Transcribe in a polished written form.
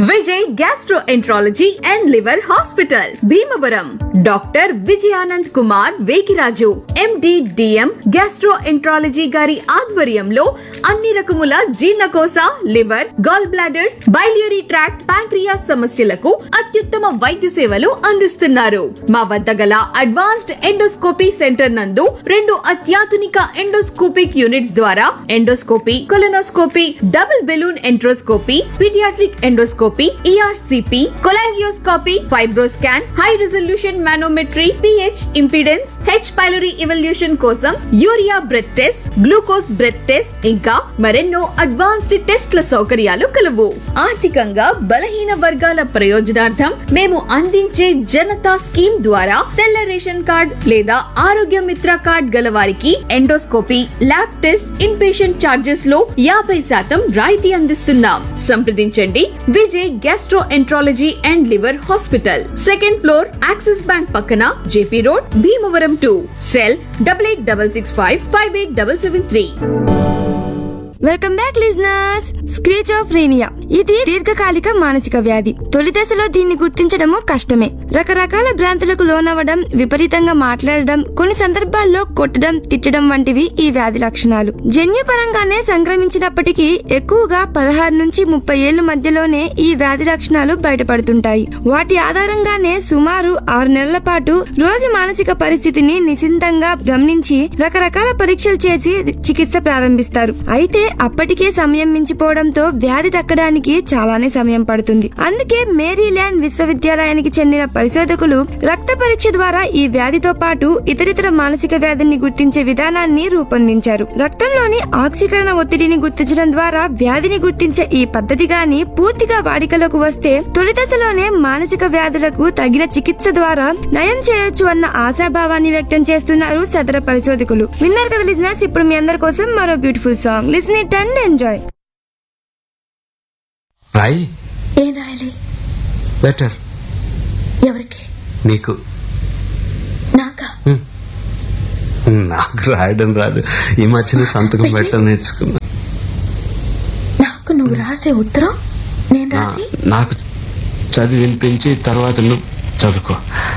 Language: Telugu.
Vijay gastroenterology and liver hospital Bhimavaram. Doctor Vijayanand Kumar Vekiraju MD DM gastroenterology గారి ఆధ్వర్యంలో అన్ని రకముల జీర్ణకోశ, liver, gall bladder, biliary tract, pancreas సమస్యలకు అత్యుత్తమ వైద్య సేవలు అందిస్తున్నారు. మా వద్ద గల అడ్వాన్స్డ్ ఎండోస్కోపీ సెంటర్ నందు 2 అత్యాధునిక ఎండోస్కోపిక్ యూనిట్స్ ద్వారా endoscopy, colonoscopy, double balloon enteroscopy, paediatric endoscopy, ERCP, cholangioscopy, FibroScan, high resolution manometry, pH impedance, H pylori evolution కోసం urea breath test, glucose breath test, ఇంకా మరెన్నో అడ్వాన్స్డ్ టెస్ట్ల సౌకర్యాలు కలవు. ఆర్థికంగా బలహీన వర్గాల ప్రయోజనార్థం మేము అందించే జనతా స్కీమ్ ద్వారా తెల్ల రేషన్ కార్డ్ లేదా ఆరోగ్య మిత్ర కార్డ్ గల వారికి endoscopy, lab test, in patient charges లో 50% రాయితీ అందిస్తున్నాం. సంప్రదించండి Vijay gastroenterology and liver hospital, 2nd floor, axis bank పక్కన, JP road, Bhimavaram 2. Cell 8866558773. Welcome back listeners. స్క్రీచోఫ్రేనియా ఇది దీర్ఘకాలిక మానసిక వ్యాధి. తొలి దశలో దీన్ని గుర్తించడము కష్టమే. రకరకాల భ్రాంతులకు లోనవ్వడం, విపరీతంగా మాట్లాడడం, కొన్ని సందర్భాల్లో కొట్టడం, తిట్టడం వంటివి ఈ వ్యాధి లక్షణాలు. జన్యుపరంగానే సంక్రమించినప్పటికీ ఎక్కువగా 16 నుంచి 30 ఏళ్ల మధ్యలోనే ఈ వ్యాధి లక్షణాలు బయటపడుతుంటాయి. వాటి ఆధారంగానే సుమారు 6 నెలల పాటు రోగి మానసిక పరిస్థితిని నిశితంగా గమనించి రకరకాల పరీక్షలు చేసి చికిత్స ప్రారంభిస్తారు. అయితే అప్పటికే సమయం మించిపోవడంతో వ్యాధి తగ్గడానికి చాలానే సమయం పడుతుంది. అందుకే మేరీల్యాండ్ విశ్వవిద్యాలయానికి చెందిన పరిశోధకులు రక్త పరీక్ష ద్వారా ఈ వ్యాధితో పాటు ఇతరితర మానసిక వ్యాధిని గుర్తించే విధానాన్ని రూపొందించారు. రక్తంలోని ఆక్సీకరణ ఒత్తిడిని గుర్తించడం ద్వారా వ్యాధిని గుర్తించే ఈ పద్ధతి గాని పూర్తిగా వాడికలోకి వస్తే తొలి దశలోనే మానసిక వ్యాధులకు తగిన చికిత్స ద్వారా నయం చేయొచ్చు అన్న ఆశాభావాన్ని వ్యక్తం చేస్తున్నారు సదర పరిశోధకులు. విన్నారు కదా లిజనర్స్, ఇప్పుడు మీ అందరి కోసం మరో beautiful song. Listen it and enjoy. రాయి. ఏం రాయాలి? లెటర్. ఎవరికి? నీకు. నాకా? నాకు రాయడం రాదు. ఈ మధ్యన సంతకం పెట్టడం నేర్చుకున్నా. నాకు నువ్వు రాసే ఉత్తరం నేను రాసి నాకు చదివి వినిపించి తర్వాత నువ్వు చదువుకో.